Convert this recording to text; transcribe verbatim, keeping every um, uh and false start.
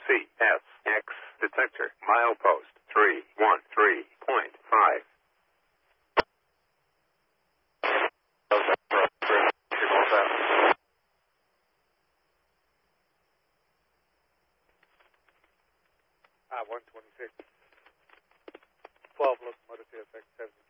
C S X detector. Milepost three one three point five. I one twenty-six. twelve locomotive T S X seventy.